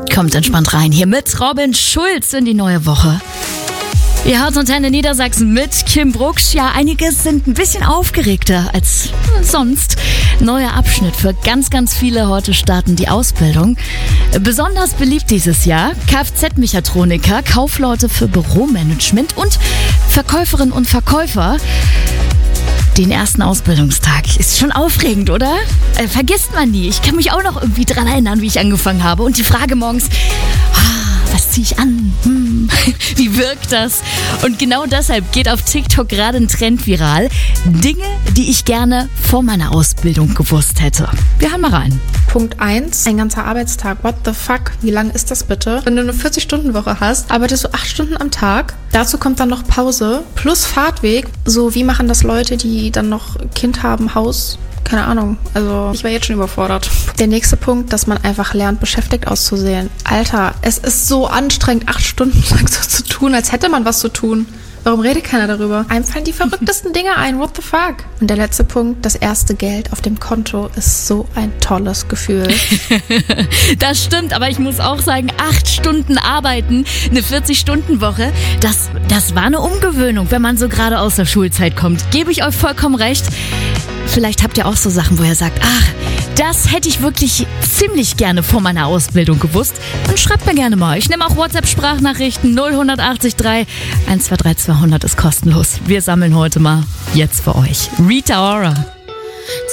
Kommt entspannt rein hier mit Robin Schulz in die neue Woche. Ihr hört Antenne Niedersachsen mit Kim Brucksch. Ja, einige sind ein bisschen aufgeregter als sonst. Neuer Abschnitt für ganz, ganz viele. Heute starten die Ausbildung. Besonders beliebt dieses Jahr Kfz-Mechatroniker, Kaufleute für Büromanagement und Verkäuferinnen und Verkäufer. Den ersten Ausbildungstag. Ist schon aufregend, oder? Vergisst man nie. Ich kann mich auch noch irgendwie dran erinnern, wie ich angefangen habe. Und die Frage morgens, was ziehe ich an? Wie wirkt das? Und genau deshalb geht auf TikTok gerade ein Trend viral. Dinge, die ich gerne vor meiner Ausbildung gewusst hätte. Wir hören mal rein. Punkt 1, ein ganzer Arbeitstag. What the fuck? Wie lang ist das bitte? Wenn du eine 40-Stunden-Woche hast, arbeitest du 8 Stunden am Tag. Dazu kommt dann noch Pause plus Fahrtweg. So, wie machen das Leute, die dann noch Kind haben, Haus? Keine Ahnung. Also, ich war jetzt schon überfordert. Der nächste Punkt, dass man einfach lernt, beschäftigt auszusehen. Alter, es ist so anstrengend, 8 Stunden lang so zu tun, als hätte man was zu tun. Warum redet keiner darüber? Einem fallen die verrücktesten Dinge ein. What the fuck? Und der letzte Punkt, das erste Geld auf dem Konto ist so ein tolles Gefühl. Das stimmt, aber ich muss auch sagen, 8 Stunden arbeiten, eine 40-Stunden-Woche, das war eine Umgewöhnung, wenn man so gerade aus der Schulzeit kommt. Gebe ich euch vollkommen recht. Vielleicht habt ihr auch so Sachen, wo ihr sagt, das hätte ich wirklich ziemlich gerne vor meiner Ausbildung gewusst. Und schreibt mir gerne mal. Ich nehme auch WhatsApp-Sprachnachrichten 0183 123 200 ist kostenlos. Wir sammeln heute mal jetzt für euch. Rita Ora.